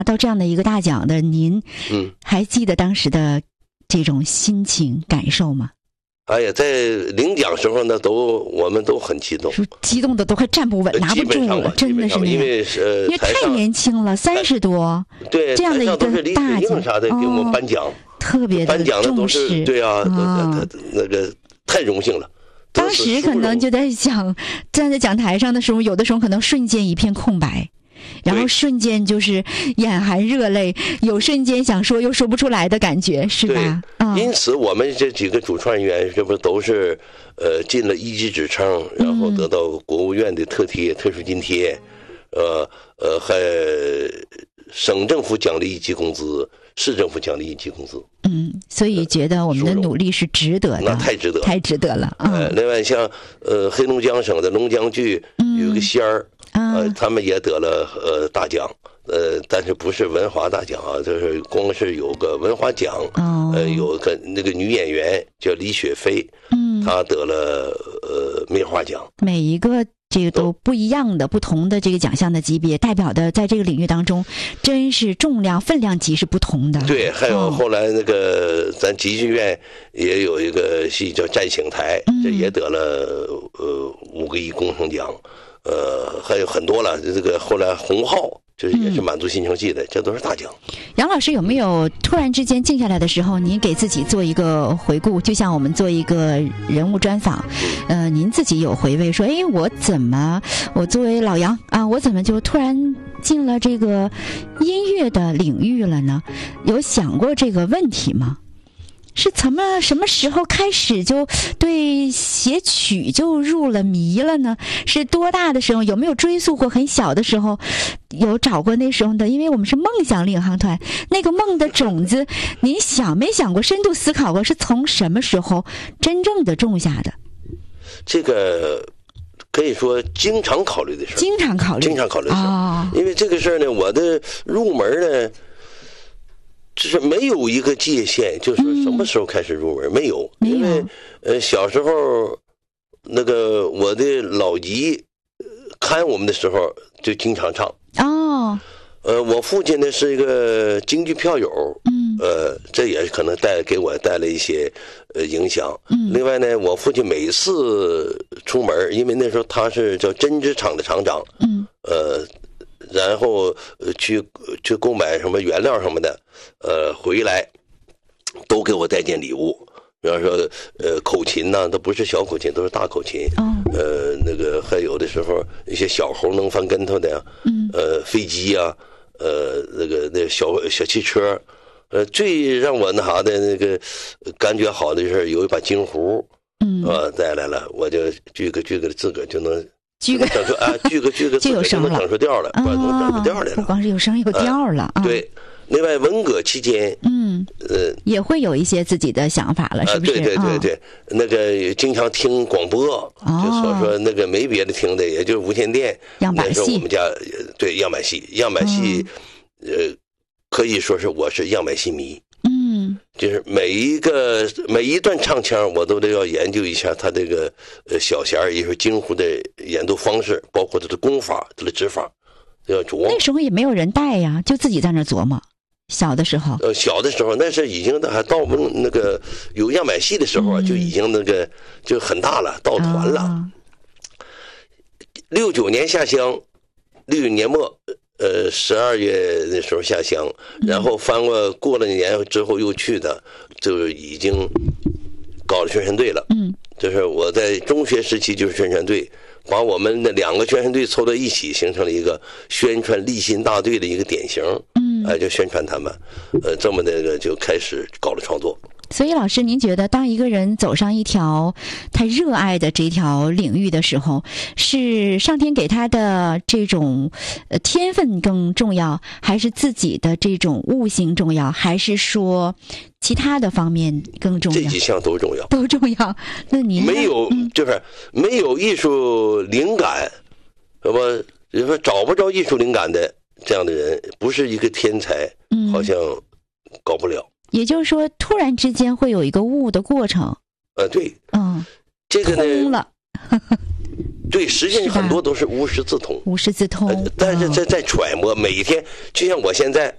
到这样的一个大奖的您，还记得当时的这种心情感受吗？ 哎呀，在领奖时候呢，我们都很激动， 激动的都快站不稳，拿不住了，真的是那样。 因为太年轻了，30多， 对， 这样的一个大奖啥的给我们颁奖， 特别的重视， 对啊，那个太荣幸了。 当时可能就在想，站在讲台上的时候，有的时候可能瞬间一片空白。然后瞬间就是眼含热泪，有瞬间想说又说不出来的感觉，是吧？ 因此我们这几个主创人员，这不都是进了一级职称，然后得到国务院的特殊津贴，还省政府奖励1级工资，市政府奖励1级工资。 所以觉得我们的努力是值得的， 那太值得， 太值得了。 另外像黑龙江省的龙江剧有一个仙儿。他们也得了大奖，但是不是文华大奖啊，就是光是有个文华奖，有个那个女演员叫李雪飞，她得了梅花奖。每一个这个都不一样的、不同的这个奖项的级别，代表的在这个领域当中，真是重量、分量级是不同的。对，还有后来那个咱集剧院也有一个戏叫《战醒台》，这也得了5个亿工程奖。还有很多了，这个后来红号就是也是满族新城戏的，这都是大奖。杨老师有没有突然之间静下来的时候，您给自己做一个回顾，就像我们做一个人物专访，您自己有回味说，我作为老杨啊，我怎么就突然进了这个音乐的领域了呢？有想过这个问题吗？是什么时候开始就对写曲就入了迷了呢？是多大的时候？有没有追溯过很小的时候？有找过那时候的？因为我们是梦想领航团，那个梦的种子，您想没想过？深度思考过？是从什么时候真正的种下的？这个可以说经常考虑的事，经常考虑的事。因为这个事儿呢，我的入门呢。就是没有一个界限，就是说什么时候开始入门，没有。因为小时候那个我的老姨看我们的时候就经常唱。我父亲呢是一个京剧票友，这也可能给我带来一些影响。另外呢，我父亲每次出门，因为那时候他是叫针织厂的厂长，然后去购买什么原料什么的，回来都给我带件礼物，比方说口琴呐，都不是小口琴，都是大口琴。那个还有的时候一些小猴能翻跟头的呀，飞机啊，那小汽车，最让我那啥的那个感觉好的就是有一把京胡，带来了，我就锯个自个就能。锯个就有声了，整出调来，能整出调来了。不光是有声有调了啊。对，另外文革期间，也会有一些自己的想法了，是不是？对，那个经常听广播，就说那个没别的听的，也就是无线电。样板戏，我们家对样板戏，可以说是我是样板戏迷。就是每一段唱腔，我都得要研究一下他这个小弦儿，也是京胡的演奏方式，包括他的功法、他的指法，都要琢磨。那时候也没有人带呀，就自己在那琢磨。小的时候，那是已经还到我们那个有样板戏的时候就已经那个就很大了，到团了。69年下乡，69年末。12月的时候下乡，然后过了年之后又去的，就已经搞了宣传队了。就是我在中学时期就是宣传队，把我们的2个宣传队凑到一起，形成了一个宣传立新大队的一个典型。就宣传他们，这么的就开始搞了创作。所以老师，您觉得当一个人走上一条他热爱的这条领域的时候，是上天给他的这种天分更重要，还是自己的这种悟性重要，还是说其他的方面更重要？这几项都重要，都重要。那您就是没有艺术灵感，什么就是说找不着艺术灵感的这样的人，不是一个天才，好像搞不了。也就是说，突然之间会有一个悟的过程。对，这个呢，通了。对，实际上很多都是无师自通。无师自通，但是在揣摩，每一天，就像我现在，